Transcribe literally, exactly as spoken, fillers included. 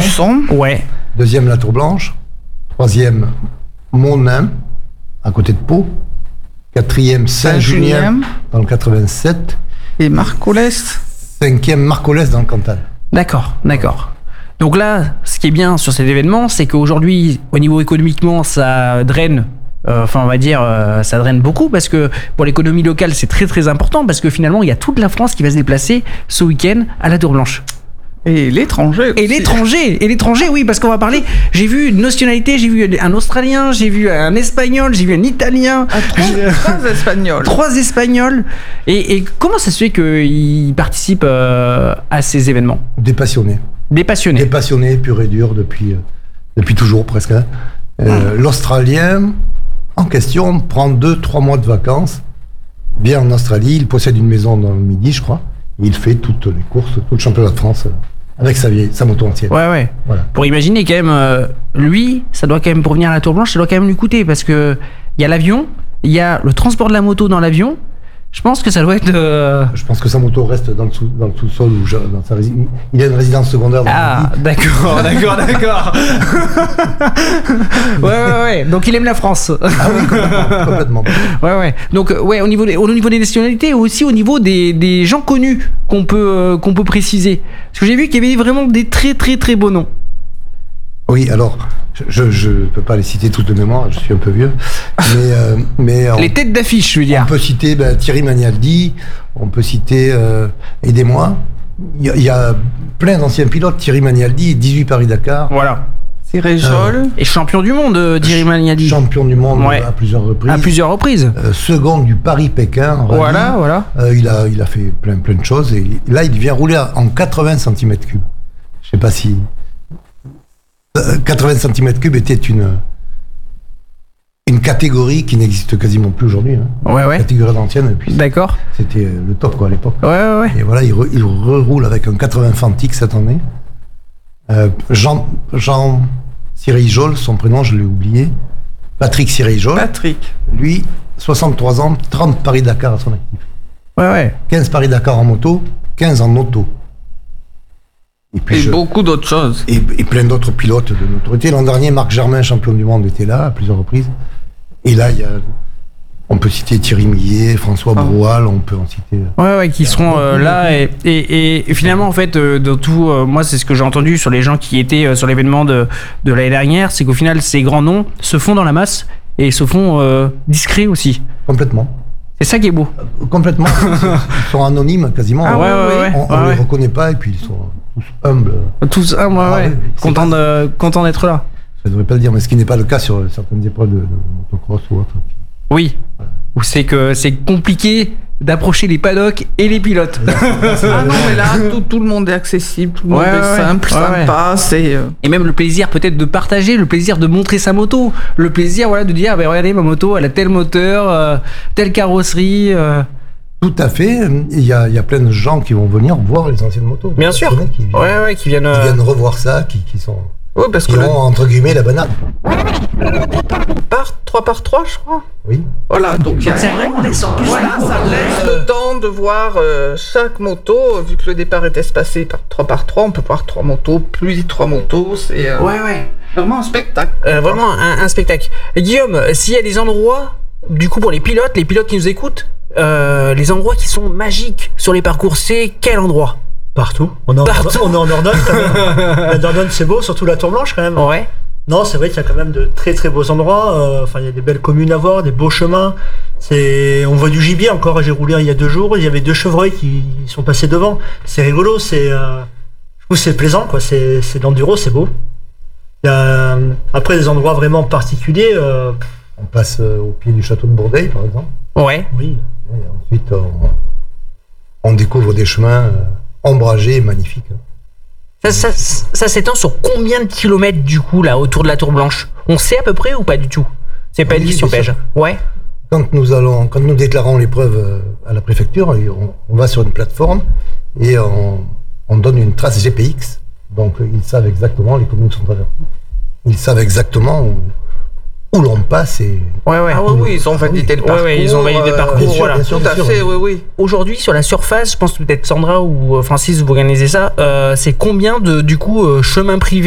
Alençon. Ouais. Deuxième, la Tour Blanche. Troisième, Monin, à côté de Pau. Quatrième, Saint-Julien, Saint-Julien. dans le quatre-vingt-sept. Et Marcollès. Cinquième, Marcollès, dans le Cantal. D'accord, d'accord. Donc là, ce qui est bien sur cet événement, c'est qu'aujourd'hui, au niveau économiquement, ça draine. Euh, enfin, on va dire, euh, ça draine beaucoup parce que pour l'économie locale, c'est très très important parce que finalement, il y a toute la France qui va se déplacer ce week-end à la Tour Blanche. Et l'étranger. Et aussi. l'étranger, et l'étranger, oui, parce qu'on va parler. J'ai vu une nationalité, j'ai vu un Australien, j'ai vu un Espagnol, j'ai vu un Italien, Ah, trois, trois Espagnols. trois Espagnols. Et, et comment ça se fait qu'ils participent euh, à ces événements? Des passionnés. Des passionnés. Des passionnés, purs et durs, depuis, euh, depuis toujours presque. Hein. Euh, Ah. L'Australien en question prend deux, trois mois de vacances, vient en Australie, il possède une maison dans le Midi, je crois, et il fait toutes les courses, tout le championnat de France euh, avec sa, vieille, sa moto entière. Ouais, ouais. Voilà. Pour imaginer quand même, euh, lui, ça doit quand même, pour venir à la Tour Blanche, ça doit quand même lui coûter parce que il y a l'avion, il y a le transport de la moto dans l'avion. Je pense que ça doit être. euh, Je pense que sa moto reste dans le, sous, dans le sous-sol, ou je- dans sa rési- il a une résidence secondaire dans Ah, le Midi. d'accord, d'accord, d'accord. ouais, ouais, ouais. Donc il aime la France. Ah oui, complètement. complètement. Ouais, ouais. Donc, euh, ouais, au niveau des, au niveau des nationalités, aussi au niveau des, des gens connus qu'on peut, euh, qu'on peut préciser. Parce que j'ai vu qu'il y avait vraiment des très, très, très beaux noms. Oui, alors, je ne peux pas les citer toutes de mémoire, je suis un peu vieux, mais, euh, mais on, Les têtes d'affiche, je veux on dire. peut citer ben, Thierry Magnaldi, on peut citer, euh, aidez-moi, il y, a- il y a plein d'anciens pilotes, Thierry Magnaldi, dix-huit Paris-Dakar, Voilà. Thierry Jolle. Et champion du monde, euh, Thierry Magnaldi. champion du monde Ouais. à plusieurs reprises, À plusieurs reprises. Euh, second du Paris-Pékin, en rallye. Voilà, voilà. Euh, il, a, il a fait plein, plein de choses, et là, il vient rouler en quatre-vingts centimètres cubes. Je sais pas si... Euh, quatre-vingts centimètres cubes était une, une catégorie qui n'existe quasiment plus aujourd'hui. Hein. Ouais, ouais. Catégorie d'ancienne, et puis D'accord. c'était euh, le top quoi, à l'époque. Ouais, ouais, ouais. Et voilà, il, re- il reroule avec un quatre-vingts Fantic cette année. Euh, Jean, Jean Cyril Jolle, son prénom, je l'ai oublié. Patrick Cyril Jolle, Patrick. lui, soixante-trois ans, trente Paris-Dakar à son actif. Ouais, ouais. quinze Paris-Dakar en moto, quinze en auto. Et puis Et je- beaucoup d'autres choses. et, et plein d'autres pilotes de notoriété. L'an dernier, Marc Germain, champion du monde, était là à plusieurs reprises. Et là, il y a, on peut citer Thierry Millet, François Ah. Broual, on peut en citer. Ouais, ouais, qui seront euh, là. Et, et, et finalement, en fait, euh, dans tout, euh, moi, c'est ce que j'ai entendu sur les gens qui étaient euh, sur l'événement de, de l'année dernière, c'est qu'au final, ces grands noms se font dans la masse et se font euh, discrets aussi. Complètement. C'est ça qui est beau. Complètement. Ils sont anonymes quasiment. Ah ouais, ouais, ouais, ouais. On, on ouais, les reconnaît pas et puis ils sont tous humbles. Tous, ah, ouais, Ah ouais. oui, c'est Content, pas- de, content d'être là. Je ne devrais pas le dire, mais ce qui n'est pas le cas sur certaines épreuves de, de motocross ou autre. Oui. Ou c'est que c'est compliqué d'approcher les paddocks et les pilotes. Ah non, mais là, tout, tout le monde est accessible, tout le monde Ouais, est ouais, simple, ouais, ouais. sympa, c'est... euh, Et même le plaisir peut-être de partager, le plaisir de montrer sa moto, le plaisir voilà de dire bah, regardez ma moto, elle a tel moteur, euh, telle carrosserie. euh. Tout à fait. Il y, a, il y a plein de gens qui vont venir voir les anciennes motos. Bien sûr. Qui viennent, Ouais ouais qui viennent. qui euh, viennent revoir ça, qui, qui sont... Oui, parce Qui que le ont entre guillemets la banane. par trois par trois, je crois. Oui. Voilà, donc il y a... C'est vrai qu'on descend plus Voilà, ça laisse le temps de voir euh, chaque moto. Vu que le départ est espacé par trois par trois, on peut voir trois motos, plus trois motos. C'est euh, Ouais ouais. vraiment un spectacle. Euh, vraiment un, un spectacle. Et Guillaume, s'il y a des endroits, du coup pour les pilotes, les pilotes qui nous écoutent, euh, les endroits qui sont magiques sur les parcours, c'est quel endroit? Partout. On est en, Partout. on est en Dordogne quand même. La Dordogne c'est beau, surtout la Tour Blanche quand même. Ouais. Non, c'est vrai qu'il y a quand même de très très beaux endroits. euh, Enfin, il y a des belles communes à voir, des beaux chemins. C'est, on voit du gibier encore. J'ai roulé il y a deux jours. Il y avait deux chevreuils qui sont passés devant. C'est rigolo. C'est, euh, je trouve que c'est plaisant quoi. C'est, c'est de l'enduro, c'est beau. Il y a euh, après des endroits vraiment particuliers. euh, On passe euh, au pied du château de Bourdeil, par exemple. Ouais. oui. Et ensuite, on, on découvre des chemins euh, ombragés et magnifiques. Ça, ça, ça s'étend sur combien de kilomètres du coup là autour de la Tour Blanche? On sait à peu près ou pas du tout? C'est pas Oui, une question bien sûr. piège. Ouais. Quand nous allons, quand nous déclarons l'épreuve euh, à la préfecture, et on, on va sur une plateforme et on, on donne une trace G P X. Donc euh, ils savent exactement, les communes sont averties. Ils savent exactement où, où l'on passe et Ouais ouais. Ah oui, oui, ils ont validé le Ouais, parcours. ouais, ils ont validé le euh, parcours, bien sûr, voilà. bien sûr, Tout bien à sûr. fait, oui, oui. Aujourd'hui sur la surface, je pense que peut-être Sandra ou euh, Francis vous organisez ça, euh, c'est combien de du coup euh, chemins privés